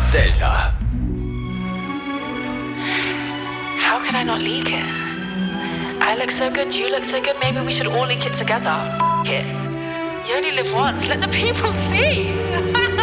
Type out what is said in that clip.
Delta. How could I not leak it? I look so good, you look so good, maybe we should all leak it together. F it. You only live once, let the people see.